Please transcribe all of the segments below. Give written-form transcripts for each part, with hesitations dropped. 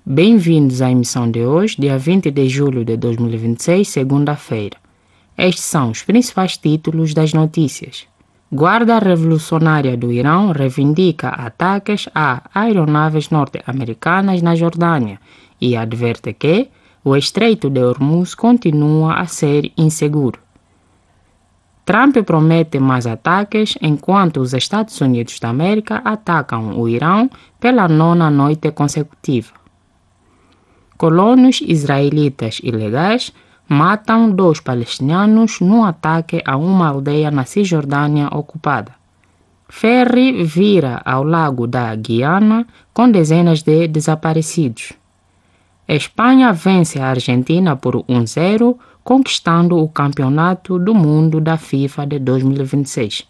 Bem-vindos à emissão de hoje, dia 20 de julho de 2026, segunda-feira. Estes são os principais títulos das notícias. Guarda Revolucionária do Irão reivindica ataques a aeronaves norte-americanas na Jordânia e adverte que o Estreito de Hormuz continua a ser inseguro. Trump promete mais ataques enquanto os Estados Unidos da América atacam o Irão pela 9ª noite consecutiva. Colonos israelitas ilegais matam 2 palestinianos num ataque a uma aldeia na Cisjordânia ocupada. Ferry vira ao lago da Guiana com dezenas de desaparecidos. Espanha vence a Argentina por 1-0, conquistando o Campeonato do Mundo da FIFA de 2026.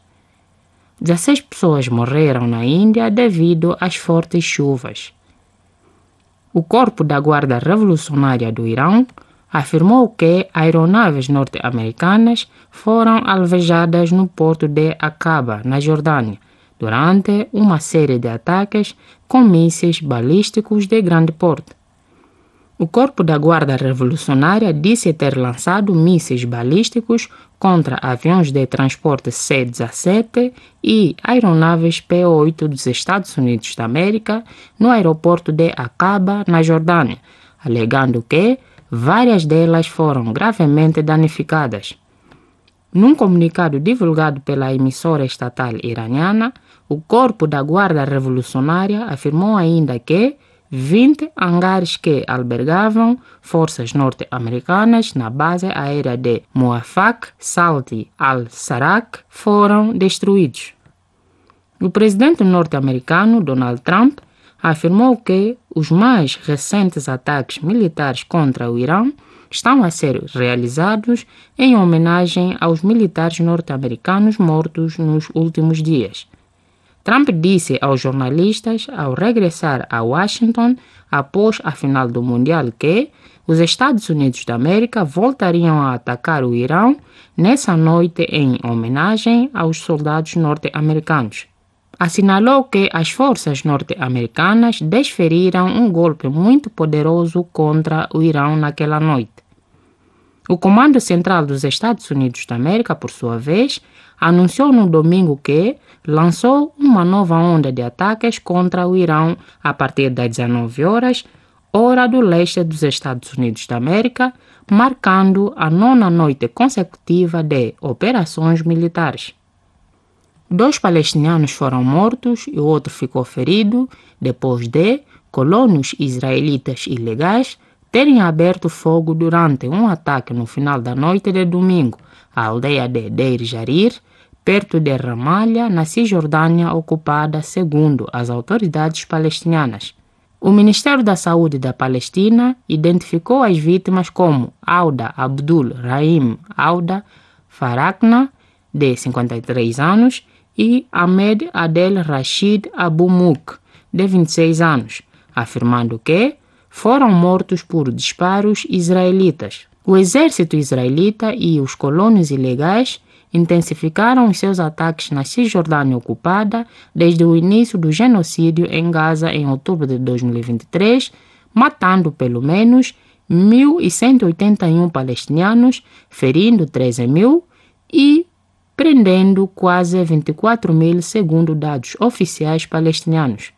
16 pessoas morreram na Índia devido às fortes chuvas. O Corpo da Guarda Revolucionária do Irão afirmou que aeronaves norte-americanas foram alvejadas no porto de Aqaba, na Jordânia, durante uma série de ataques com mísseis balísticos de grande porte. O Corpo da Guarda Revolucionária disse ter lançado mísseis balísticos contra aviões de transporte C-17 e aeronaves P-8 dos Estados Unidos da América no aeroporto de Aqaba, na Jordânia, alegando que várias delas foram gravemente danificadas. Num comunicado divulgado pela emissora estatal iraniana, o Corpo da Guarda Revolucionária afirmou ainda que 20 hangares que albergavam forças norte-americanas na base aérea de Muwafaq Salti al-Sarak foram destruídos. O presidente norte-americano Donald Trump afirmou que os mais recentes ataques militares contra o Irão estão a ser realizados em homenagem aos militares norte-americanos mortos nos últimos dias. Trump disse aos jornalistas ao regressar a Washington após a final do Mundial que os Estados Unidos da América voltariam a atacar o Irão nessa noite em homenagem aos soldados norte-americanos. Assinalou que as forças norte-americanas desferiram um golpe muito poderoso contra o Irão naquela noite. O Comando Central dos Estados Unidos da América, por sua vez, anunciou no domingo que lançou uma nova onda de ataques contra o Irão a partir das 19 horas, hora do leste dos Estados Unidos da América, marcando a 9ª noite consecutiva de operações militares. 2 palestinianos foram mortos e o outro ficou ferido depois de colonos israelitas ilegais terem aberto fogo durante um ataque no final da noite de domingo à aldeia de Deir Jarir, perto de Ramalha, na Cisjordânia ocupada, segundo as autoridades palestinianas. O Ministério da Saúde da Palestina identificou as vítimas como Auda Abdul Rahim Auda Farakna, de 53 anos, e Ahmed Adel Rashid Abu Muk, de 26 anos, afirmando que foram mortos por disparos israelitas. O exército israelita e os colonos ilegais intensificaram os seus ataques na Cisjordânia ocupada desde o início do genocídio em Gaza em outubro de 2023, matando pelo menos 1.181 palestinianos, ferindo 13.000 e prendendo quase 24.000, segundo dados oficiais palestinianos.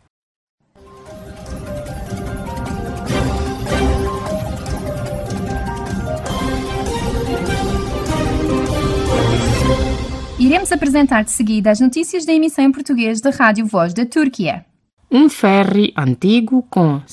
Iremos apresentar de seguida as notícias da emissão em português da Rádio Voz da Turquia. Um ferry antigo com